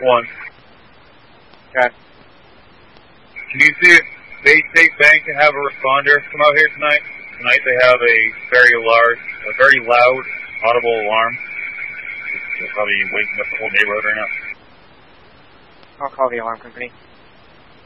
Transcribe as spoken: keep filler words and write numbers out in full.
One. Okay. Can you see if Bay State Bank can have a responder come out here tonight? Tonight they have a very large, a very loud, audible alarm. It's probably waking up the whole neighborhood right now. I'll call the alarm company.